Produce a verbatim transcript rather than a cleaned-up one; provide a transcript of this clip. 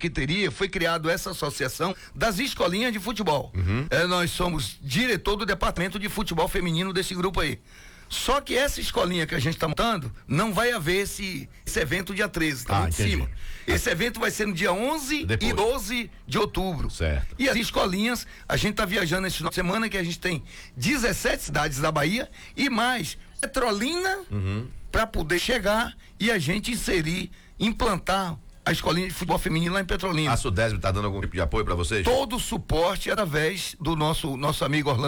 que teria, foi criado essa associação das escolinhas de futebol. Uhum. É, nós somos diretor do departamento de futebol feminino desse grupo aí. Só que essa escolinha que a gente está montando, não vai haver esse, esse evento dia treze, tá ah, em cima. Esse evento vai ser no dia onze Depois. e doze de outubro. Certo. E as escolinhas, a gente tá viajando esse final de semana, que a gente tem dezessete cidades da Bahia e mais Petrolina, uhum. para poder chegar e a gente inserir, implantar a escolinha de futebol feminino lá em Petrolina. A Sudesb está dando algum tipo de apoio para vocês? Todo o suporte através do nosso, nosso amigo Orlando